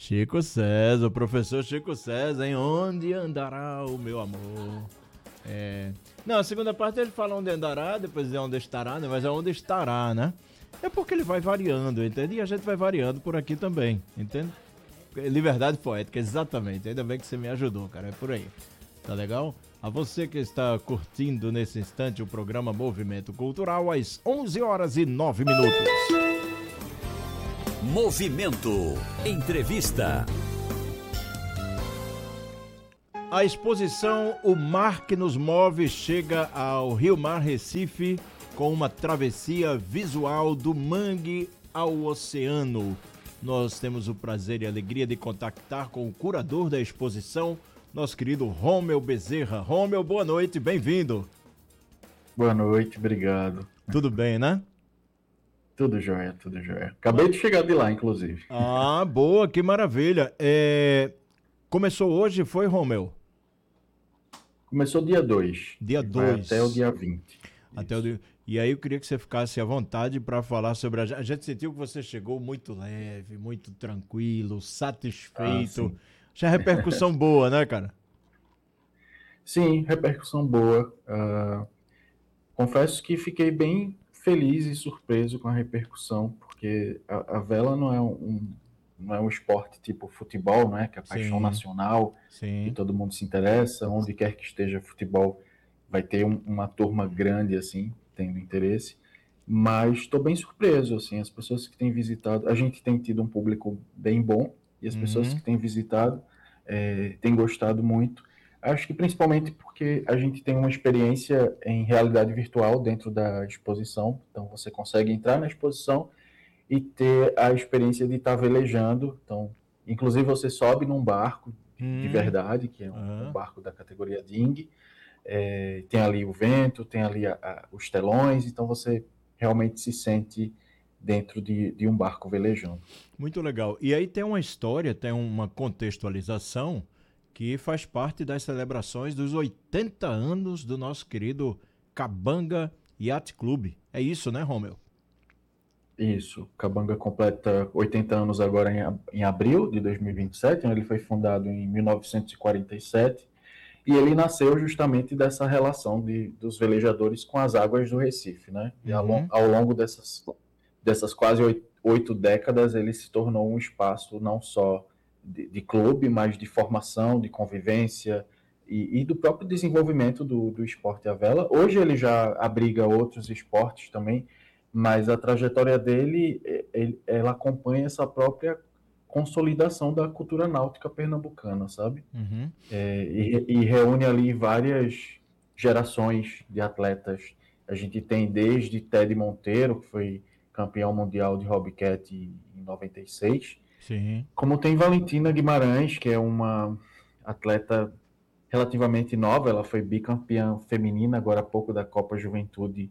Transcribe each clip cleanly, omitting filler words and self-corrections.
Chico César, o professor Chico César, em Onde Andará o Meu Amor? É... Não, a segunda parte ele fala onde andará, depois é onde estará, né? Mas é onde estará, né? É porque ele vai variando, entende? E a gente vai variando por aqui também, entende? Liberdade poética, exatamente. Ainda bem que você me ajudou, cara. É por aí. Tá legal? A você que está curtindo nesse instante o programa Movimento Cultural às 11 horas e 9 minutos. Movimento. Entrevista. A exposição O Mar que nos Move chega ao Rio Mar Recife com uma travessia visual do mangue ao oceano. Nós temos o prazer e a alegria de contactar com o curador da exposição, nosso querido Romeu Bezerra. Romeu, boa noite, bem-vindo. Boa noite, obrigado. Tudo bem, né? Tudo jóia, tudo jóia. Acabei de chegar de lá, inclusive. Ah, boa, que maravilha. Começou hoje, foi, Romeu? Começou dia 2. Dia Vai 2. até o dia 20. Até o dia... E aí eu queria que você ficasse à vontade para falar sobre a gente sentiu que você chegou muito leve, muito tranquilo, satisfeito. Achei a repercussão boa, né, cara? Sim, repercussão boa. Confesso que fiquei bem feliz e surpreso com a repercussão, porque a vela não é um esporte tipo futebol, né, que é a paixão Sim, nacional, que sim. todo mundo se interessa, onde quer que esteja futebol, vai ter uma turma grande, assim, tendo interesse. Mas estou bem surpreso, assim, as pessoas que têm visitado, a gente tem tido um público bem bom, e as pessoas que têm visitado têm gostado muito. Acho que principalmente porque a gente tem uma experiência em realidade virtual dentro da exposição, então você consegue entrar na exposição e ter a experiência de estar velejando. Então, inclusive você sobe num barco de verdade, que é um Aham. barco da categoria Ding, tem ali o vento, tem ali os telões, então você realmente se sente dentro de um barco velejando. Muito legal. E aí tem uma história, tem uma contextualização que faz parte das celebrações dos 80 anos do nosso querido Cabanga Yacht Club. É isso, né, Romeu? Isso, Cabanga completa 80 anos agora em abril de 2027, né? Ele foi fundado em 1947 e ele nasceu justamente dessa relação dos velejadores com as águas do Recife, né? E Uhum. ao longo dessas quase 8 décadas, ele se tornou um espaço não só de clube, mas de formação, de convivência e do próprio desenvolvimento do esporte à vela. Hoje ele já abriga outros esportes também, mas a trajetória dele, ela acompanha essa própria consolidação da cultura náutica pernambucana, sabe? Uhum. E reúne ali várias gerações de atletas. A gente tem desde Ted Monteiro, que foi campeão mundial de Hobbycat em 96, Sim. como tem Valentina Guimarães, que é uma atleta relativamente nova, ela foi bicampeã feminina agora há pouco da Copa Juventude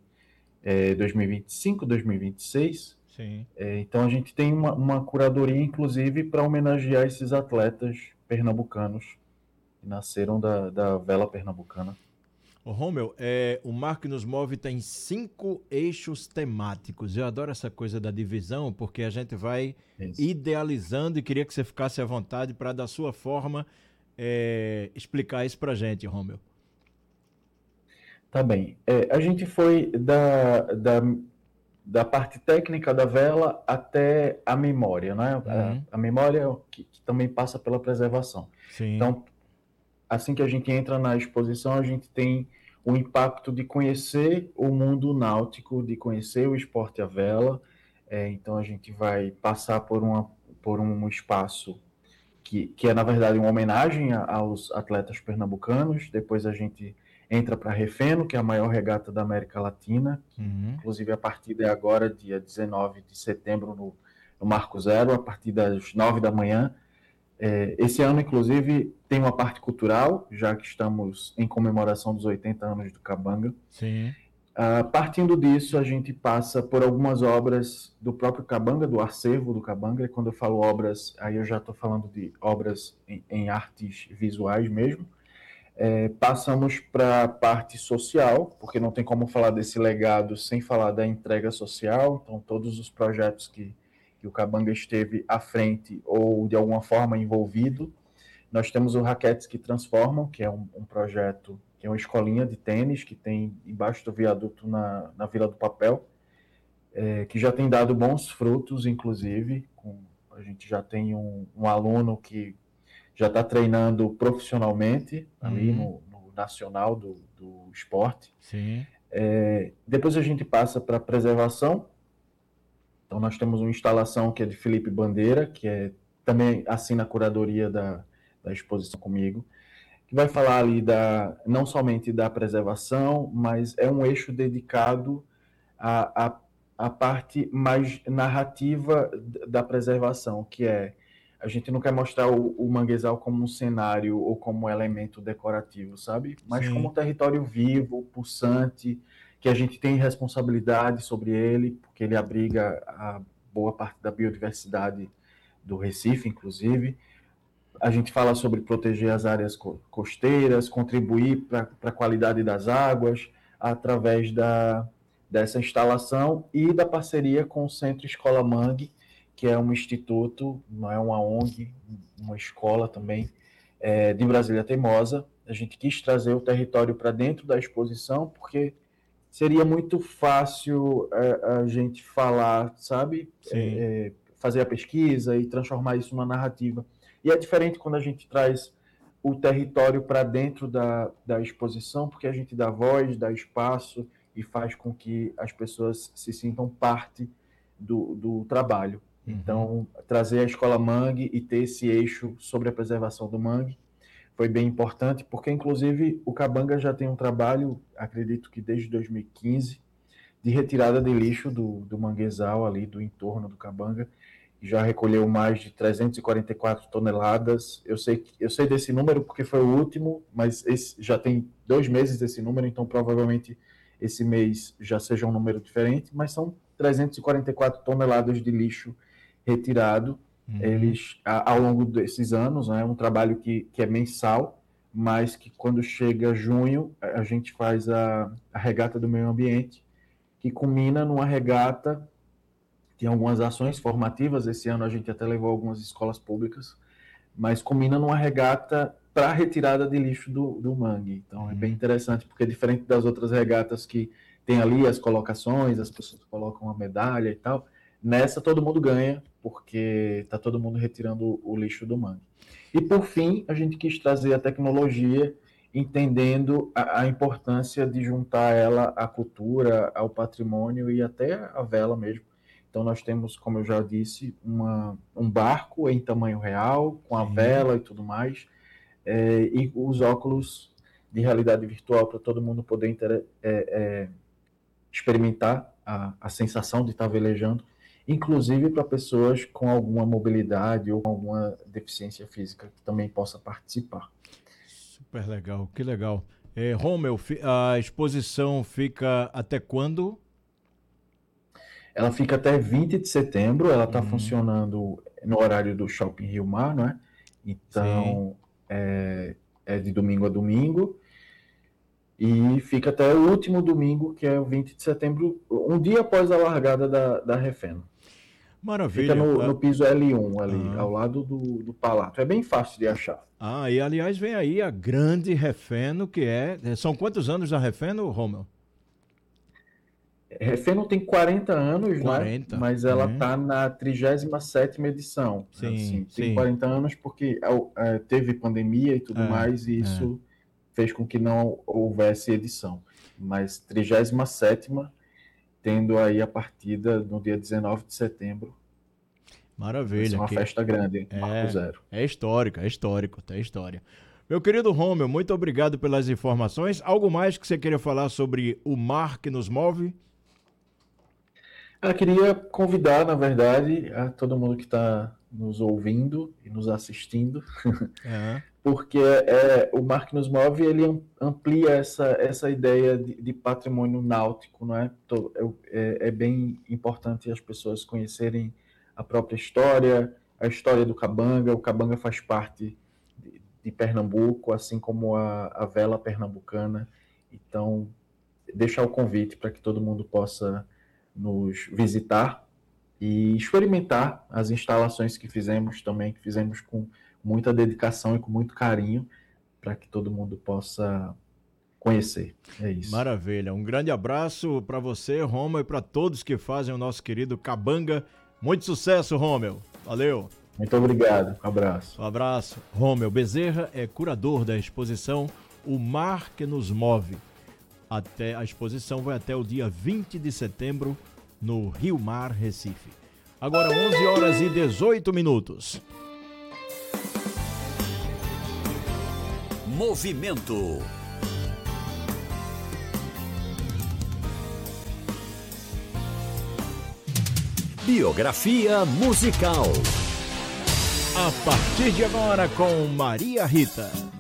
2025, 2026. Sim. Então a gente tem uma curadoria, inclusive, para homenagear esses atletas pernambucanos que nasceram da vela pernambucana. Ô, Romeu, o Mar que nos Move tem 5 eixos temáticos. Eu adoro essa coisa da divisão, porque a gente vai Isso. idealizando e queria que você ficasse à vontade para, da sua forma, explicar isso pra gente, Romeu. Tá bem. A gente foi da parte técnica da vela até a memória, né? Uhum. A memória que também passa pela preservação. Sim. Então, assim que a gente entra na exposição, a gente tem o impacto de conhecer o mundo náutico, de conhecer o esporte à vela. Então, a gente vai passar por um espaço que é, na verdade, uma homenagem aos atletas pernambucanos. Depois a gente entra para a Refeno, que é a maior regata da América Latina, que, Uhum. inclusive, a partida é agora, dia 19 de setembro, no Marco Zero, a partir das 9 da manhã. Esse ano, inclusive, tem uma parte cultural, já que estamos em comemoração dos 80 anos do Cabanga. Sim. Partindo disso, a gente passa por algumas obras do próprio Cabanga, do acervo do Cabanga. E quando eu falo obras, aí eu já estou falando de obras em artes visuais mesmo. Passamos para a parte social, porque não tem como falar desse legado sem falar da entrega social. Então, todos os projetos que o Cabanga esteve à frente ou de alguma forma envolvido. Nós temos o Raquetes que Transformam, que é um projeto, que é uma escolinha de tênis que tem embaixo do viaduto na Vila do Papel, que já tem dado bons frutos, inclusive. A gente já tem um aluno que já está treinando profissionalmente ali no nacional do esporte. Sim. Depois a gente passa para preservação. Então nós temos uma instalação que é de Felipe Bandeira, que também assina a curadoria da exposição comigo, que vai falar ali não somente da preservação, mas é um eixo dedicado à parte mais narrativa da preservação, que é a gente não quer mostrar o manguezal como um cenário ou como um elemento decorativo, sabe? Mas como um território vivo, pulsante, que a gente tem responsabilidade sobre ele, porque ele abriga a boa parte da biodiversidade do Recife, inclusive. A gente fala sobre proteger as áreas costeiras, contribuir para a qualidade das águas, através dessa instalação e da parceria com o Centro Escola Mangue, que é um instituto, não é uma ONG, uma escola também, de Brasília Teimosa. A gente quis trazer o território para dentro da exposição, porque seria muito fácil a gente falar, sabe? Fazer a pesquisa e transformar isso numa narrativa. E é diferente quando a gente traz o território para dentro da exposição, porque a gente dá voz, dá espaço e faz com que as pessoas se sintam parte do trabalho. Então, trazer a Escola Mangue e ter esse eixo sobre a preservação do mangue foi bem importante, porque, inclusive, o Cabanga já tem um trabalho, acredito que desde 2015, de retirada de lixo do manguezal ali, do entorno do Cabanga, já recolheu mais de 344 toneladas. Eu sei desse número porque foi o último, mas já tem 2 meses desse número, então provavelmente esse mês já seja um número diferente, mas são 344 toneladas de lixo retirado. Eles, ao longo desses anos, é um trabalho que é mensal, mas que quando chega junho, a gente faz a regata do meio ambiente, que culmina numa regata. Tem algumas ações formativas, esse ano a gente até levou algumas escolas públicas, mas culmina numa regata para a retirada de lixo do mangue. Então é bem interessante, porque é diferente das outras regatas que tem ali as colocações, as pessoas colocam uma medalha e tal, nessa todo mundo ganha, porque está todo mundo retirando o lixo do mangue. E por fim, a gente quis trazer a tecnologia, entendendo a importância de juntar ela à cultura, ao patrimônio e até à vela mesmo. Então nós temos, como eu já disse, um barco em tamanho real, com a vela e tudo mais, e os óculos de realidade virtual para todo mundo poder experimentar a sensação de estar velejando, inclusive para pessoas com alguma mobilidade ou com alguma deficiência física que também possa participar. Super legal, que legal. Romeu, a exposição fica até quando? Ela fica até 20 de setembro, ela está funcionando no horário do Shopping Rio Mar, não é? Então, é de domingo a domingo, e fica até o último domingo, que é o 20 de setembro, um dia após a largada da Refeno. Maravilha. Fica no piso L1 ali, ao lado do Palato. É bem fácil de achar. E aliás vem aí a grande Refeno, que São quantos anos da Refeno, Romeu? Refeno tem 40 anos, 40, né? Mas ela está na 37ª edição. Sim, assim, tem sim. 40 anos porque teve pandemia e tudo mais, e isso fez com que não houvesse edição. Mas 37ª, tendo aí a partida no dia 19 de setembro. Maravilha. Vai ser uma festa grande, Marco Zero. É histórico, tem história. Meu querido Romeu, muito obrigado pelas informações. Algo mais que você queria falar sobre o mar que nos move? Eu queria convidar, na verdade, a todo mundo que está nos ouvindo e nos assistindo, porque o Mar que nos move, ele amplia essa ideia de patrimônio náutico, não é? É bem importante as pessoas conhecerem a própria história, a história do Cabanga. O Cabanga faz parte de Pernambuco, assim como a vela pernambucana. Então, deixar o convite para que todo mundo possa nos visitar e experimentar as instalações que fizemos também, que fizemos com muita dedicação e com muito carinho, para que todo mundo possa conhecer. É isso. Maravilha. Um grande abraço para você, Rômulo, e para todos que fazem o nosso querido Cabanga. Muito sucesso, Rômulo. Valeu. Muito obrigado. Um abraço. Um abraço. Rômulo Bezerra é curador da exposição O Mar que Nos Move. A exposição vai até o dia 20 de setembro no Rio Mar, Recife. Agora 11 horas e 18 minutos. Movimento. Biografia musical. A partir de agora com Maria Rita.